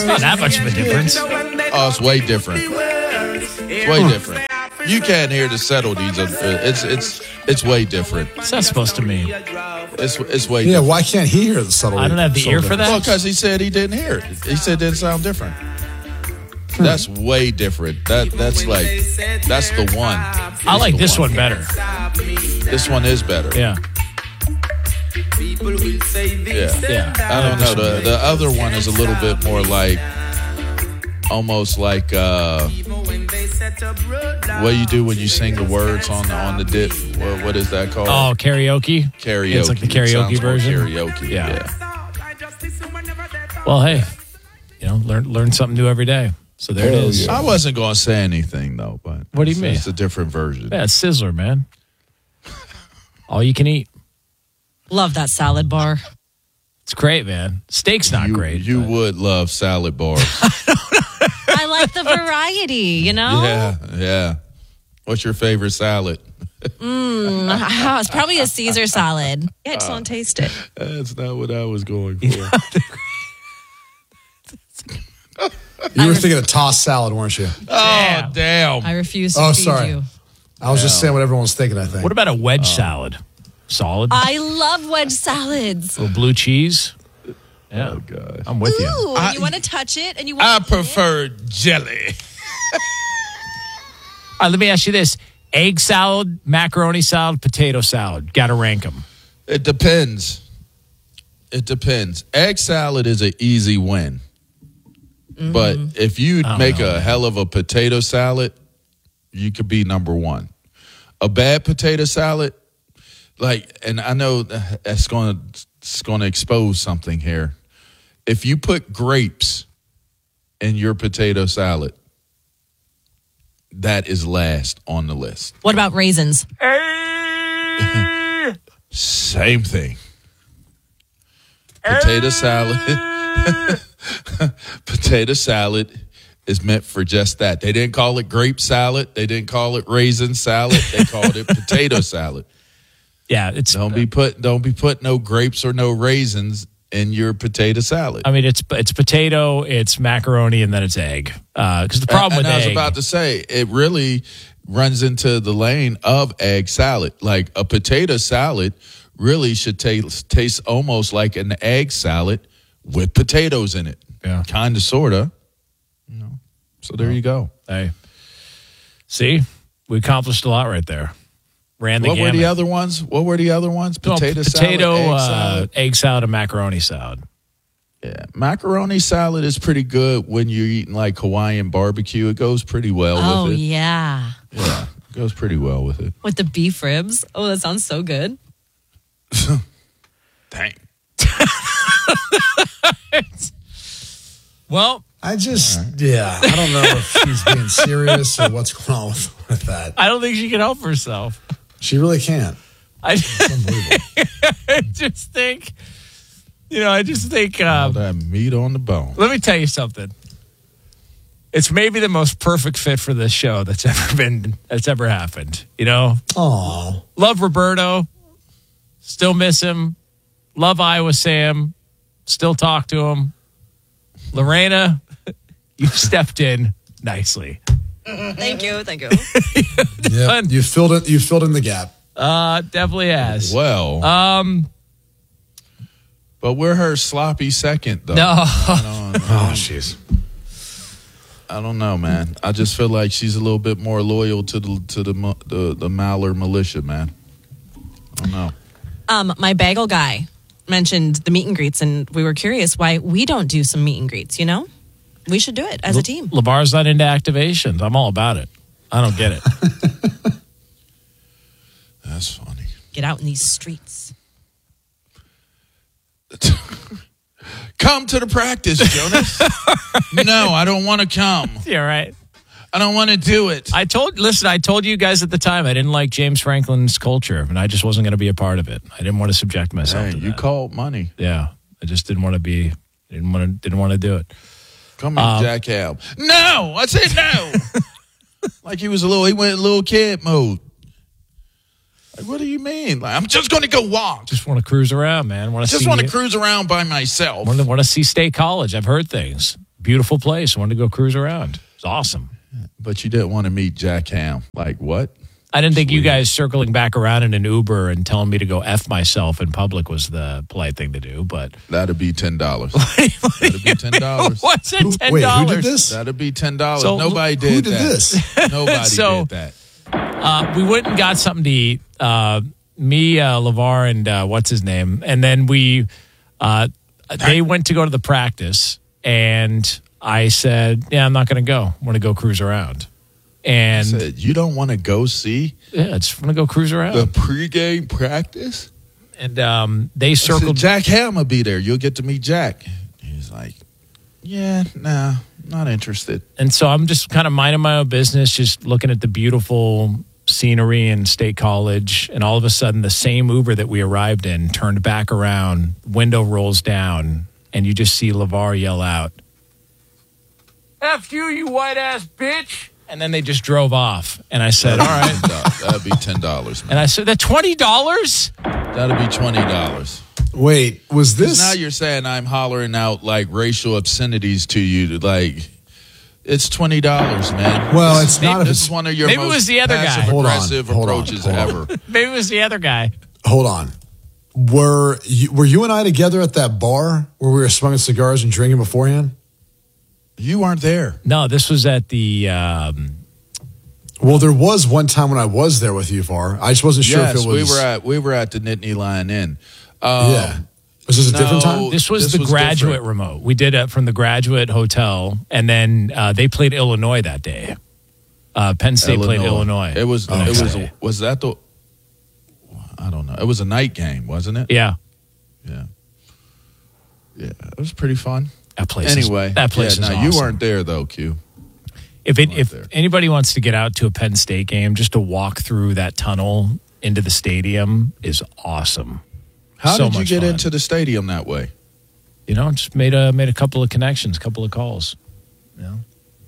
It's not that much of a difference. Oh, it's way different. It's way different. You can't hear the subtleties of it's way different. What's that supposed to mean? It's way Yeah, different. why can't he hear the subtlety? I don't have the ear for that. Well, because he said he didn't hear it. He said it didn't sound different. That's way different. That's the one. I like this one better. This one is better. Yeah. Yeah. I don't know. The other one is a little bit more like, almost like what you do when you sing the words on the dip. What is that called? Oh, karaoke? Karaoke. It's like the karaoke version? Karaoke, yeah. Well, hey, learn something new every day. So there it is. I wasn't going to say anything, though. But what do you mean? It's a different version. Yeah, it's Sizzler, man. All you can eat. Love that salad bar. It's great, man. Steak's not great. You would love salad bars. I like the variety, Yeah. What's your favorite salad? It's probably a Caesar salad. Yeah, I just want to taste it. That's not what I was going for. You were thinking of tossed salad, weren't you? Oh, damn. I refuse to feed you. I was just saying what everyone was thinking, I think. What about a wedge salad? Solid? I love wedge salads. A little blue cheese? Yeah. Oh, God. I'm with you. Ooh, you want to touch it and you want I to prefer jelly. All right, let me ask you this. Egg salad, macaroni salad, potato salad. Got to rank them. It depends. Egg salad is an easy win. Mm-hmm. But if you make a hell of a potato salad, you could be number one. A bad potato salad, and I know it's going to expose something here. If you put grapes in your potato salad, that is last on the list. What about raisins? Same thing. Potato salad. Potato salad is meant for just that. They didn't call it grape salad. They didn't call it raisin salad. They called it potato salad. Yeah, it's don't be put no grapes or no raisins in your potato salad. I mean, it's potato, it's macaroni, and then it's egg. Because the problem with egg, I was about to say, it really runs into the lane of egg salad. Like a potato salad really should taste almost like an egg salad with potatoes in it. Yeah, kind of, sorta. So there you go. Hey, see, we accomplished a lot right there. What were the other ones? Potato salad, egg salad, and macaroni salad. Yeah, macaroni salad is pretty good when you're eating like Hawaiian barbecue. It goes pretty well with it. Oh, yeah. Yeah, it goes pretty well with it. With the beef ribs. Oh, that sounds so good. Dang. Well, I don't know if she's being serious or what's going on with that. I don't think she can help herself. She really can't. I just think, all that meat on the bone. Let me tell you something. It's maybe the most perfect fit for this show that's ever happened. Aww. Love Roberto. Still miss him. Love Iowa Sam. Still talk to him. Lorena, you stepped in nicely. Thank you. Yeah, you filled in the gap. Definitely has. Well, but we're her sloppy second, though. No. Oh, jeez. I don't know, man. I just feel like she's a little bit more loyal to the Maller militia, man. I don't know. My bagel guy mentioned the meet and greets, and we were curious why we don't do some meet and greets. We should do it as a team. LeVar's not into activations. I'm all about it. I don't get it. That's funny. Get out in these streets. Come to the practice, Jonas. No, I don't want to come. Yeah, right. I don't want to do it. I told you guys at the time I didn't like James Franklin's culture, and I just wasn't going to be a part of it. I didn't want to subject myself to that. You called money. Yeah, I just didn't want to do it. Come here, Jack Hal. No, I said no. Like he went little kid mode. Like, what do you mean? Like, I'm just going to go walk. Just want to cruise around, man. Just want to cruise around by myself. Want to see State College. I've heard things. Beautiful place. Wanted to go cruise around. It's awesome. But you didn't want to meet Jack Ham. Like what? I didn't think you guys circling back around in an Uber and telling me to go F myself in public was the polite thing to do, but That'd be $10. That'd be $10. What's it? $10? Wait, who did this? That'd be $10. So, Nobody did Who did that. this? Nobody So- did that. We went and got something to eat. Me, LeVar, and what's his name? And then they went to go to the practice, and I said, yeah, I'm not going to go. I want to go cruise around. And Said, you don't want to go see yeah, I just want to go cruise around. the pregame practice? And they I said, circled. Jack Ham will be there. You'll get to meet Jack. He's like, yeah, nah, not interested. And so I'm just kind of minding my own business, just looking at the beautiful scenery in State College. And all of a sudden, the same Uber that we arrived in turned back around, window rolls down, and you just see LeVar yell out, F you white ass bitch. And then they just drove off. And I said, all right. That'd be $10, man. And I said, that $20? That'd be $20. Wait, was this? Now you're saying I'm hollering out like racial obscenities to you. Like, it's $20, man. Well, it's not. If This it's, is one of your Maybe it most was the other guy. passive-aggressive Hold on. approaches ever. Maybe it was the other guy. hold on. Were you and I together at that bar where we were smoking cigars and drinking beforehand? You weren't there. No, this was at the. Well, there was one time when I was there with you, Var. I just wasn't sure Yes, if it was. we were at the Nittany Lion Inn. Yeah. Was this a different no. time? This was This the was Graduate different. remote. We did it from the Graduate Hotel, and then they played Illinois that day. Penn State played Illinois. It was. the It next was. day. Was that the? I don't know. It was a night game, wasn't it? Yeah, Yeah. Yeah. It was pretty fun. that place. Anyway, that place yeah, is no, awesome. you weren't there though, Q. If there. anybody wants to get out to a Penn State game, just to walk through that tunnel into the stadium is awesome. How So did you much get fun. into the stadium that way? You know, just made a couple of connections, couple of calls. You know,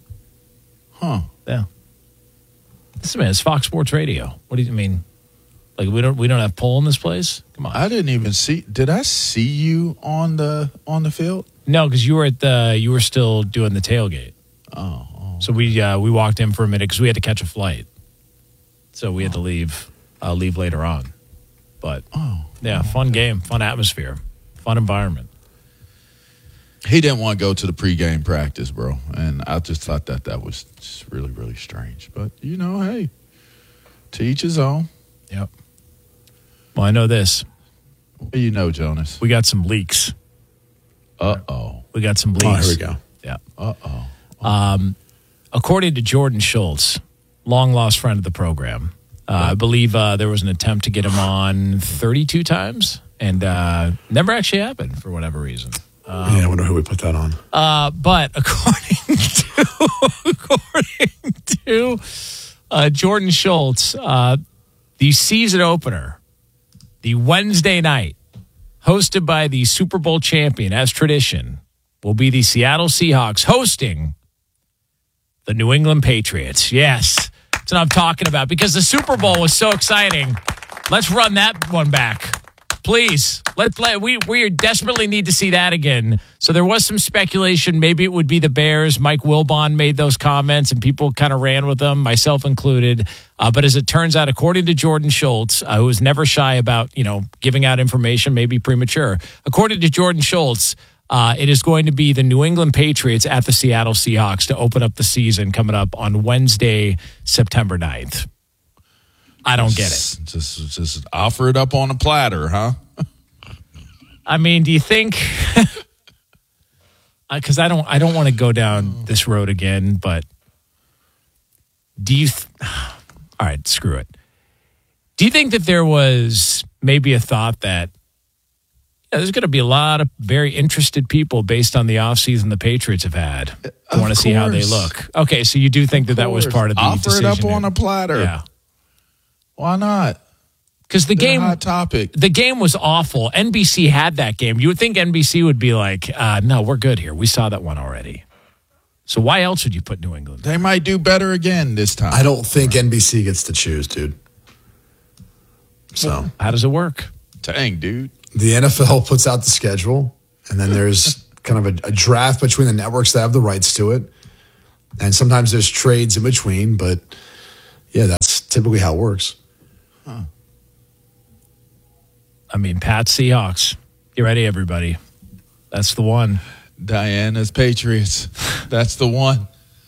Huh? yeah. This man, it's Fox Sports Radio. What do you mean? Like we don't have pull in this place? Come on. I didn't even see. Did I see you on the field? No, because you were still doing the tailgate. Oh. So we walked in for a minute because we had to catch a flight. So we had to leave later on. But yeah, fun game, fun atmosphere, fun environment. He didn't want to go to the pregame practice, bro, and I just thought that was just really, really strange. But you know, hey, to each his own. Yep. Well, I know this. What do you know, Jonas? We got some leaks. Uh-oh. We got some leaks. Oh, here we go. Yeah. Uh-oh. According to Jordan Schultz, long lost friend of the program, I believe there was an attempt to get him on 32 times and never actually happened for whatever reason. Yeah, I wonder who we put that on. But according to Jordan Schultz, the season opener, the Wednesday night, hosted by the Super Bowl champion, as tradition, will be the Seattle Seahawks hosting the New England Patriots. Yes, that's what I'm talking about because the Super Bowl was so exciting. Let's run that one back. Please, we desperately need to see that again. So there was some speculation. Maybe it would be the Bears. Mike Wilbon made those comments, and people kind of ran with them, myself included. But as it turns out, according to Jordan Schultz, who was never shy about giving out information, maybe premature. According to Jordan Schultz, it is going to be the New England Patriots at the Seattle Seahawks to open up the season coming up on Wednesday, September 9th. I don't get it. Just offer it up on a platter, huh? I mean, do you think? Because I don't want to go down this road again. But do you? All right, screw it. Do you think that there was maybe a thought that there's going to be a lot of very interested people based on the offseason the Patriots have had? I want to see how they look. Okay, so you do think that was part of the offer it decision up on a platter? Yeah. Why not? Because the game, hot topic. The game was awful. NBC had that game. You would think NBC would be like, no, we're good here. We saw that one already. So why else would you put New England? They might do better again this time. I don't think NBC gets to choose, dude. So How does it work? Dang, dude. the NFL puts out the schedule, and then there's kind of a draft between the networks that have the rights to it. And sometimes there's trades in between, but yeah, that's typically how it works. I mean, Pat Seahawks. Get ready, everybody. That's the one. Diana's Patriots. That's the one.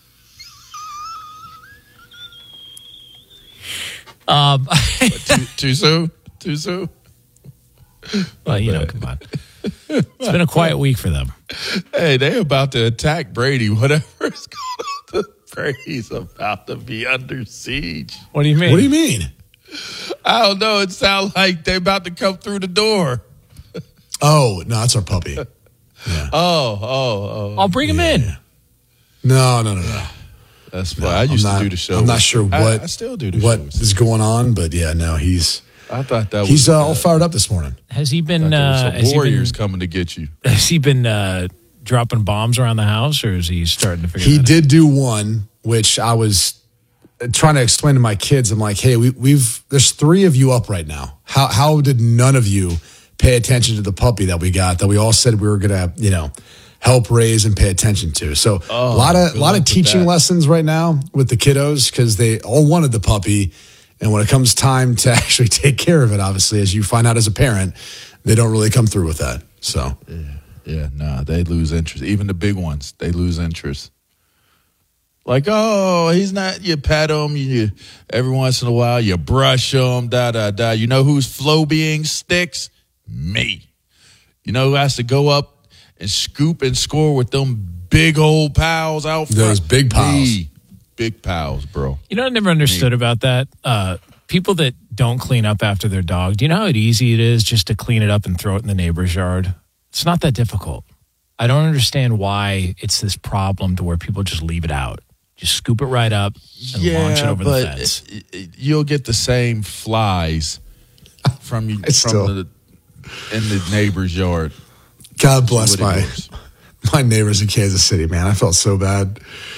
Too soon? Too soon? Well, come on. It's been a quiet week for them. Hey, they about to attack Brady. Whatever's going on, Brady's about to be under siege. What do you mean? What do you mean? I don't know. It sounds like they about to come through the door. Oh, no, that's our puppy. Yeah. Oh. I'll bring him in. No. That's fine. I used to do the show. I'm not sure what I still do the what shows. is going on, but yeah, no, he's all fired up this morning. Has he been? Warriors coming to get you. Has he been dropping bombs around the house, or is he starting to figure? He did do one, which I was trying to explain to my kids. I'm like, hey, there's 3 of you up right now. How did none of you pay attention to the puppy that we got that we all said we were gonna, help raise and pay attention to? So a lot of teaching lessons right now with the kiddos because they all wanted the puppy, and when it comes time to actually take care of it, obviously, as you find out as a parent, they don't really come through with that. So they lose interest. Even the big ones, they lose interest. Like, he's not. You pet him. You every once in a while you brush him. You know whose Flobeing sticks? Me. You know who has to go up and scoop and score with them big old pals out front? Those big pals. Me. Big pals, bro. You know, I never understood about that. People that don't clean up after their dog. Do you know how easy it is just to clean it up and throw it in the neighbor's yard? It's not that difficult. I don't understand why it's this problem to where people just leave it out. Just scoop it right up and launch it over the fence. You'll get the same flies from in the neighbor's yard. God bless my neighbors in Kansas City, man. I felt so bad.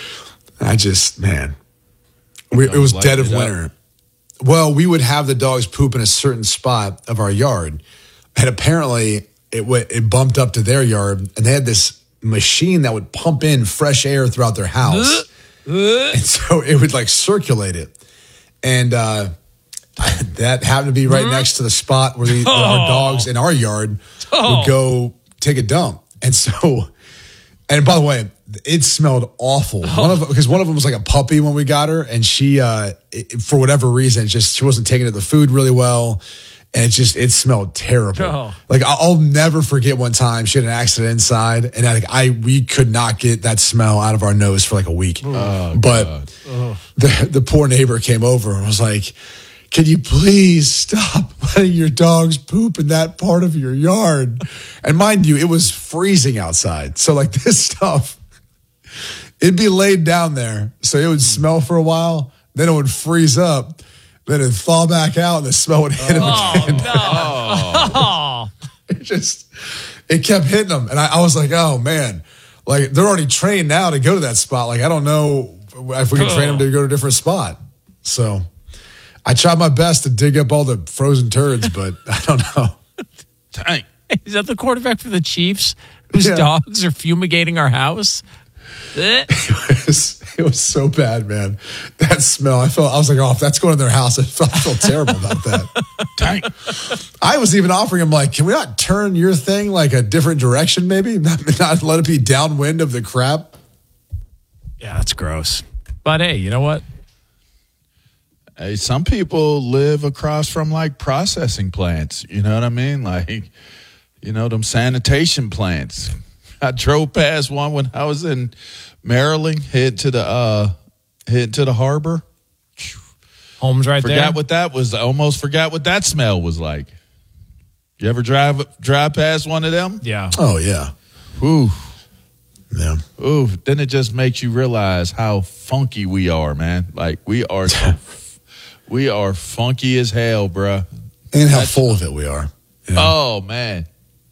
It was dead of winter. Well, we would have the dogs poop in a certain spot of our yard, and apparently it bumped up to their yard, and they had this machine that would pump in fresh air throughout their house. And so it would circulate it. And that happened to be right next to the spot where our dogs in our yard would go take a dump. And so, and by the way, it smelled awful. Because one of them was like a puppy when we got her. And she, for whatever reason, she wasn't taking to the food really well. And it smelled terrible. I'll never forget one time she had an accident inside, and we could not get that smell out of our nose for a week. But the poor neighbor came over and was like, "Can you please stop letting your dogs poop in that part of your yard?" And mind you, it was freezing outside, so this stuff, it'd be laid down there, so it would smell for a while, then it would freeze up. Then it'd thaw back out and the smell would hit him again. No. It kept hitting them. And I was like, oh, man. They're already trained now to go to that spot. I don't know if we can train them to go to a different spot. So I tried my best to dig up all the frozen turds, but I don't know. Dang. Is that the quarterback for the Chiefs whose dogs are fumigating our house? It was so bad, man. That smell. I was like, if that's going to their house, I felt terrible about that. Dang. I was even offering him, can we not turn your thing a different direction, maybe? Not let it be downwind of the crap? Yeah, that's gross. But hey, you know what? Hey, some people live across from processing plants. You know what I mean? Them sanitation plants. I drove past one when I was in Maryland, head to the harbor. Home's right there. Almost forgot what that smell was like. You ever drive past one of them? Yeah. Oh yeah. Ooh. Yeah. Ooh. Then it just makes you realize how funky we are, man. We are we are funky as hell, bruh. And how full of it we are. Oh man.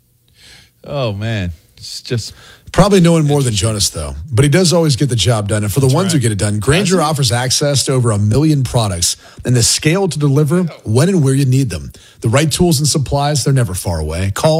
It's just probably no one more than Jonas, though. But he does always get the job done. And for the ones who get it done, Grainger offers access to over 1 million products and the scale to deliver when and where you need them. The right tools and supplies, they're never far away. Call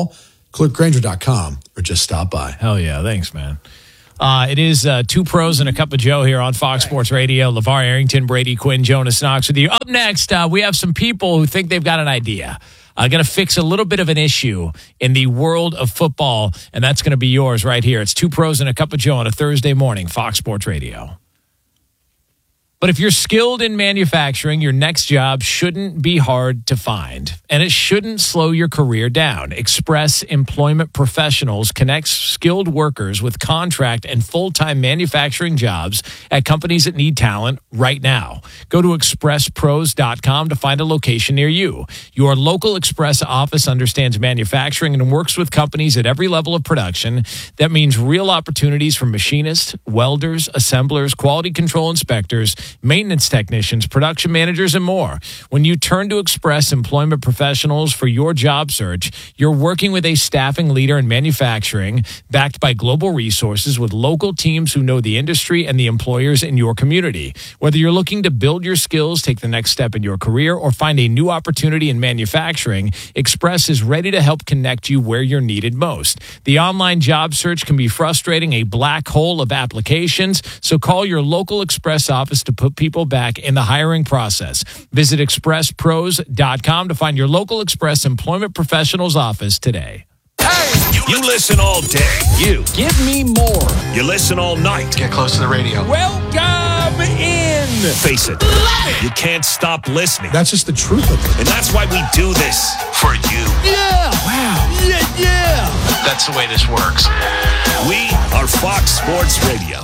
Click Grainger.com or just stop by. Hell yeah. Thanks, man. It is Two Pros and a Cup of Joe here on Fox Sports Radio. LeVar Arrington, Brady Quinn, Jonas Knox with you. Up next, we have some people who think they've got an idea. Going to fix a little bit of an issue in the world of football, and that's going to be yours right here. It's Two Pros and a Cup of Joe on a Thursday morning, Fox Sports Radio. But if you're skilled in manufacturing, your next job shouldn't be hard to find, and it shouldn't slow your career down. Express Employment Professionals connects skilled workers with contract and full-time manufacturing jobs at companies that need talent right now. Go to expresspros.com to find a location near you. Your local Express office understands manufacturing and works with companies at every level of production. That means real opportunities for machinists, welders, assemblers, quality control inspectors, maintenance technicians, production managers, and more. When you turn to Express Employment Professionals for your job search, you're working with a staffing leader in manufacturing, backed by global resources with local teams who know the industry and the employers in your community. Whether you're looking to build your skills, take the next step in your career, or find a new opportunity in manufacturing, Express is ready to help connect you where you're needed most. The online job search can be frustrating, a black hole of applications, so call your local Express office to put people back in the hiring process. Visit expresspros.com to find your local Express Employment Professionals office today. Hey, you listen all day. You Give me more. You listen all night. Get close to the radio. Welcome in. Face it, you can't stop listening. That's just the truth of it. And that's why we do this for you. Yeah. Wow. Yeah. That's the way this works. We are Fox Sports Radio.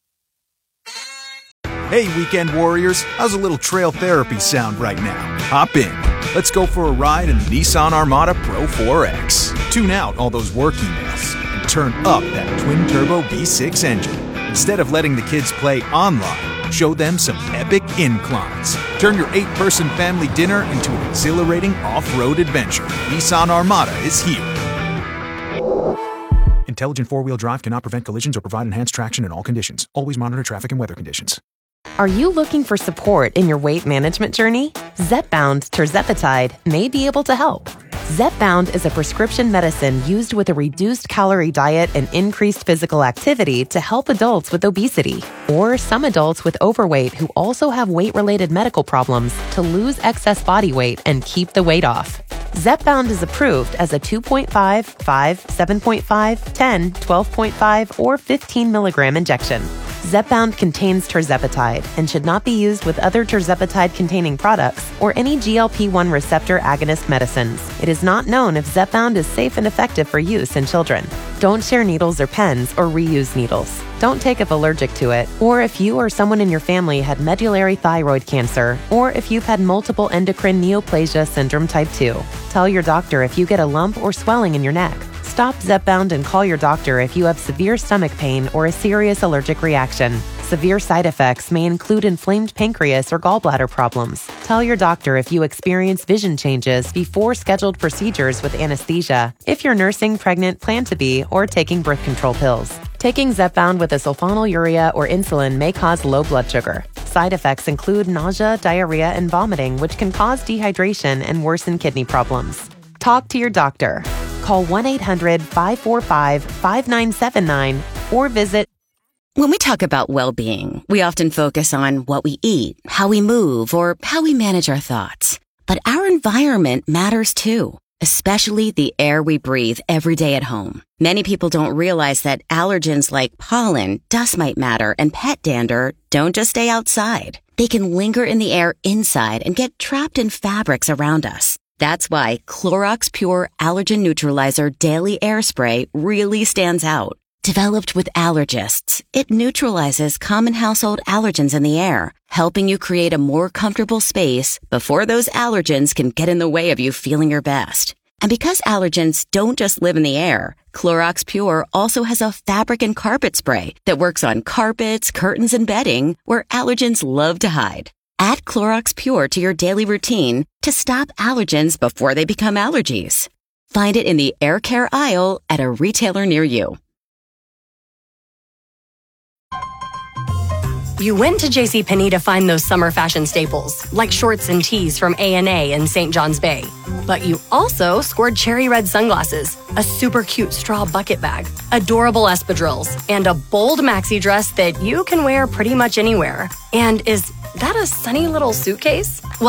Hey, weekend warriors, how's a little trail therapy sound right now? Hop in. Let's go for a ride in the Nissan Armada Pro 4X. Tune out all those work emails and turn up that twin-turbo V6 engine. Instead of letting the kids play online, show them some epic inclines. Turn your 8-person family dinner into an exhilarating off-road adventure. Nissan Armada is here. Intelligent four-wheel drive cannot prevent collisions or provide enhanced traction in all conditions. Always monitor traffic and weather conditions. Are you looking for support in your weight management journey? Zepbound Tirzepatide may be able to help. Zepbound is a prescription medicine used with a reduced calorie diet and increased physical activity to help adults with obesity, or some adults with overweight who also have weight-related medical problems to lose excess body weight and keep the weight off. Zepbound is approved as a 2.5, 5, 7.5, 10, 12.5, or 15 milligram injection. Zepbound contains tirzepatide and should not be used with other tirzepatide-containing products or any GLP-1 receptor agonist medicines. It is not known if Zepbound is safe and effective for use in children. Don't share needles or pens or reuse needles. Don't take if allergic to it, or if you or someone in your family had medullary thyroid cancer, or if you've had multiple endocrine neoplasia syndrome type 2. Tell your doctor if you get a lump or swelling in your neck. Stop Zepbound and call your doctor if you have severe stomach pain or a serious allergic reaction. Severe side effects may include inflamed pancreas or gallbladder problems. Tell your doctor if you experience vision changes before scheduled procedures with anesthesia, if you're nursing, pregnant, plan to be, or taking birth control pills. Taking Zepbound with a sulfonylurea or insulin may cause low blood sugar. Side effects include nausea, diarrhea, and vomiting, which can cause dehydration and worsen kidney problems. Talk to your doctor. Call 1-800-545-5979 or visit. When we talk about well-being, we often focus on what we eat, how we move, or how we manage our thoughts. But our environment matters too, especially the air we breathe every day at home. Many people don't realize that allergens like pollen, dust mite matter, and pet dander don't just stay outside. They can linger in the air inside and get trapped in fabrics around us. That's why Clorox Pure Allergen Neutralizer Daily Air Spray really stands out. Developed with allergists, it neutralizes common household allergens in the air, helping you create a more comfortable space before those allergens can get in the way of you feeling your best. And because allergens don't just live in the air, Clorox Pure also has a fabric and carpet spray that works on carpets, curtains, and bedding where allergens love to hide. Add Clorox Pure to your daily routine to stop allergens before they become allergies. Find it in the air care aisle at a retailer near you. You went to JCPenney to find those summer fashion staples, like shorts and tees from A&A in St. John's Bay. But you also scored cherry red sunglasses, a super cute straw bucket bag, adorable espadrilles, and a bold maxi dress that you can wear pretty much anywhere. And is that a sunny little suitcase? Well,